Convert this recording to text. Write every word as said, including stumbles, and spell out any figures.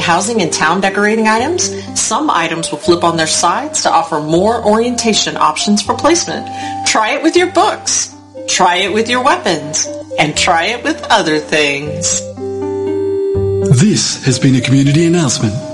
housing and town decorating items, some items will flip on their sides to offer more orientation options for placement. Try it with your books. Try it with your weapons. And try it with other things. This has been a community announcement